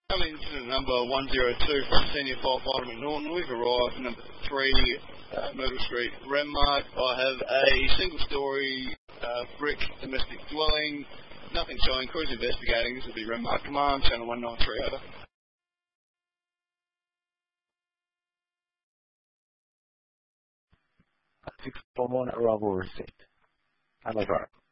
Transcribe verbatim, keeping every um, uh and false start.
Coming incident number one zero two from Senior Firefighter McNaughton. We've arrived at number three, uh, Myrtle Street, Renmark. I have a single-storey uh, brick domestic dwelling. Nothing showing. Crews investigating. This will be Renmark Command, channel one nine three, over. six one one, arrival received. Adelaide Road.